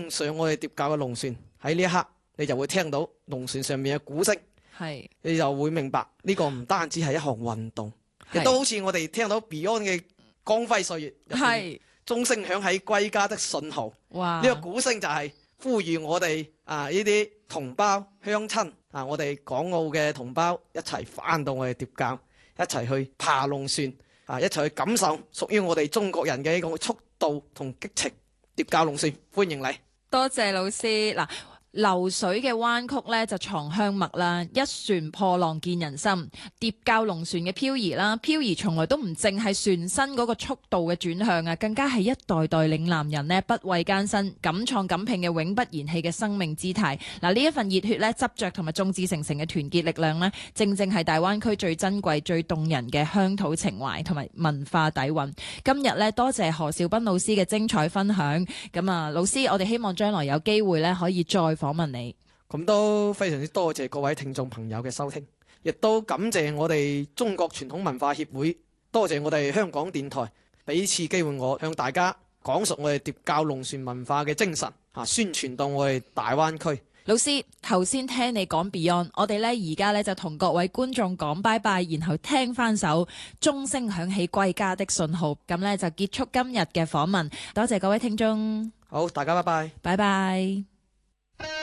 登上我哋疊教嘅龍船，喺呢一刻你就會聽到龍船上面嘅鼓聲， 係你就會明白呢個唔單止係一項運動，亦都好似我哋聽到 Beyond 嘅光輝歲月， 係鐘聲響起歸家的信號。 哇！ 呢個鼓聲就係呼籲我哋呢啲同胞鄉親我哋港澳嘅同胞一齊返到我哋疊教，一齊去爬龍船一齊去感受屬於我哋中國人嘅呢個速度同激情。疊教龍船，歡迎你。 多謝老師嗱。流水嘅彎曲咧就藏香墨啦，一船破浪見人心。疊教龍船嘅漂移啦，漂移從來都唔淨係船身嗰個速度嘅轉向啊，更加係一代代嶺南人呢不畏艱辛、敢創敢拼嘅永不言棄嘅生命姿態。嗱，呢一份熱血咧、執着同埋眾志成城嘅團結力量呢，正正係大灣區最珍貴、最動人嘅鄉土情懷同埋文化底蘊。今日呢，多謝何紹斌老師嘅精彩分享。咁啊，老師，我哋希望將來有機會呢，可以再訪問你。 咁都非常之多謝各位聽眾朋友嘅收聽，亦都感謝我哋中國傳統文化協會，多謝我哋香港電台俾次機會我向大家講述我哋疊教龍船文化嘅精神宣傳到我哋大灣區。 老師，頭先聽你講 Beyond， 我哋呢而家呢就同各位觀眾講拜拜，然後聽翻首鐘聲響起歸家的信號，咁呢就結束今日嘅訪問。多謝各位聽眾， 好，大家拜拜， 拜拜。